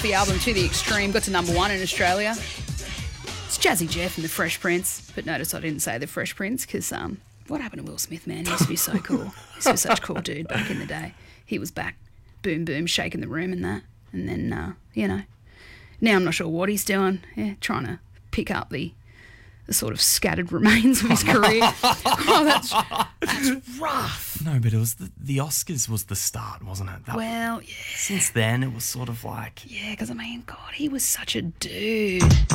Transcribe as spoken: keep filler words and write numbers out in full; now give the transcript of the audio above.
the album To the Extreme. Got to number one in Australia. It's Jazzy Jeff and the Fresh Prince. But notice I didn't say the Fresh Prince because um, what happened to Will Smith, man? He used to be so cool. He used to be such a cool dude back in the day. He was back, boom, boom, shaking the room and that. And then, uh, you know, now I'm not sure what he's doing. Yeah, trying to pick up the the sort of scattered remains of his career. Oh, that's, that's rough. No, but it was the, the Oscars was the start, wasn't it? That, Well, yeah. Since then, it was sort of like... Yeah, because, I mean, God, he was such a dude.